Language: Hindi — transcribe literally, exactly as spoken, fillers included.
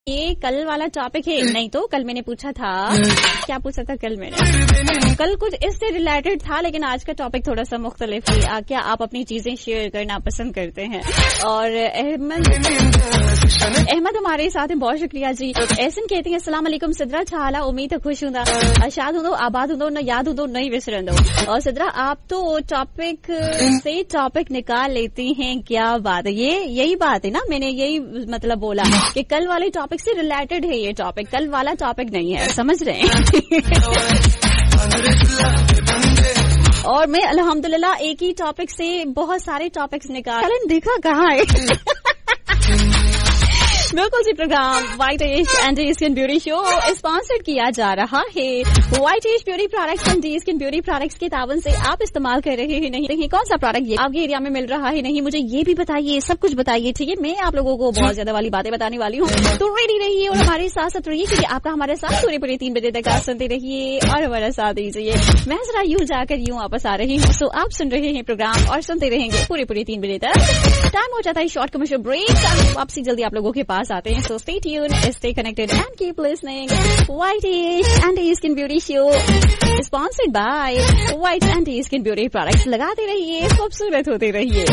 ये कल वाला टॉपिक है? नहीं तो कल मैंने पूछा था, क्या पूछा था कल मैंने? कल कुछ इससे रिलेटेड था, लेकिन आज का टॉपिक थोड़ा सा मुख्तलिफ है। क्या आप अपनी चीजें शेयर करना पसंद करते हैं? और अहमद अहमद हमारे साथ हैं, बहुत शुक्रिया जी। एहसन कहती हैं अस्सलाम वालेकुम सिद्रा, छाला उम्मीद खुश हूँ, आशाद हूँ, आबाद हूँ, न याद हूँ, नहीं विसरन दो। और सिद्रा आप तो टॉपिक से टॉपिक निकाल लेती हैं, क्या बात है। ये यही बात है ना, मैंने यही मतलब बोला कि कल वाले टॉपिक से रिलेटेड है ये टॉपिक, कल वाला टॉपिक नहीं है, समझ रहे हैं। और मैं अल्हम्दुलिल्लाह एक ही टॉपिक से बहुत सारे टॉपिक्स निकाल, देखा कहाँ है। बिल्कुल जी, programme white as and skin beauty show sponsored किया जा रहा है white as beauty products and skin beauty products के तावन से। आप इस्तेमाल कर रहे हैं नहीं, देखिए कौन सा प्रोडक्ट ये आपके एरिया में मिल रहा है नहीं, मुझे ये भी बताइए, सब कुछ बताइए, ठीक है। मैं आप लोगों को बहुत ज्यादा वाली बातें बताने वाली हूँ, तो रेडी रहिए और हमारे साथ साथ रहिए, क्योंकि आपका हमारे साथ पूरे पूरे तीन बजे तक आप सुनते रहिए और हमारा साथ दीजिए। मैं जरा यूं जाकर यूं वापस आ रही हूँ, तो आप सुन रहे हैं प्रोग्राम और सुनते रहेंगे पूरे पूरे तीन बजे तक। टाइम हो जाता है शॉर्ट कमर्शियल ब्रेक, वापसी जल्दी आप लोगों के पास आते हैं। So stay tuned, stay connected and keep listening. White Age and Skin Beauty Show sponsored by White and Skin Beauty Products. लगाते रहिए, खूबसूरत होते रहिए।